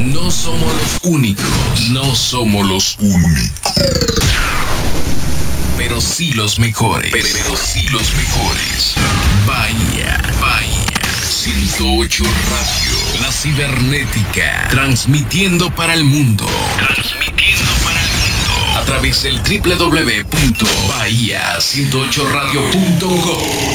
No somos los únicos. No somos los únicos. Pero sí los mejores. Pero sí los mejores. Bahía. 108 Radio. La cibernética. Transmitiendo para el mundo. A través del www.bahia108radio.com.